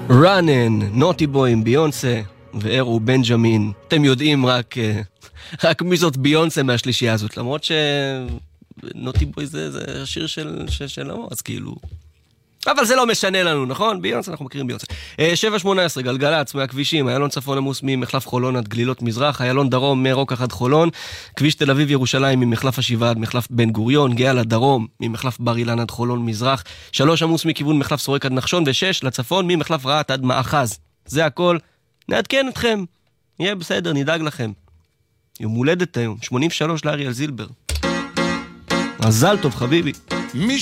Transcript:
ראנן, נוטי בוי עם ביונסה ואירו בנג'מין. אתם יודעים רק מי זאת ביונסה מהשלישייה הזאת, למרות שנוטי בוי זה השיר שלו, אז כאילו... אבל זה לא משנה לנו, נכון? ביונסה, אנחנו מכירים ביונסה. 7-18, גלגלצ מהכבישים, איילון צפון עמוס ממחלף חולון עד גלילות מזרח, איילון דרום מרוקח עד חולון, כביש תל אביב ירושלים ממחלף השבעה עד מחלף בן גוריון, גאה לדרום ממחלף בר אילן עד חולון מזרח, 3 עמוס מכיוון מחלף סורק עד נחשון, ו6 לצפון ממחלף רעת עד מאחז. זה הכל. נעדכן אתכם. יהיה בסדר, נדאג לכם. יום הולדת היום, 83 לאריאל זילבר. מזל טוב חביבי.